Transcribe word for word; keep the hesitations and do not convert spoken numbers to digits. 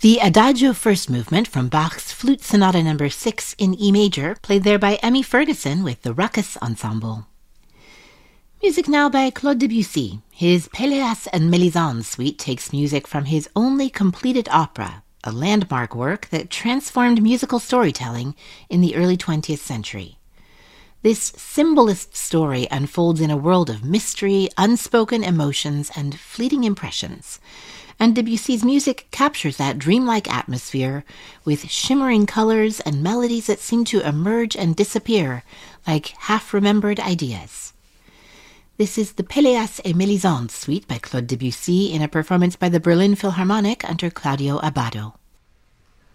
The Adagio first movement from Bach's Flute Sonata number six in E major, played there by Emmy Ferguson with the Ruckus Ensemble. Music now by Claude Debussy. His Pelléas and Mélisande suite takes music from his only completed opera, a landmark work that transformed musical storytelling in the early twentieth century. This symbolist story unfolds in a world of mystery, unspoken emotions, and fleeting impressions. And Debussy's music captures that dreamlike atmosphere with shimmering colors and melodies that seem to emerge and disappear like half-remembered ideas. This is the Pelléas et Mélisande suite by Claude Debussy in a performance by the Berlin Philharmonic under Claudio Abbado.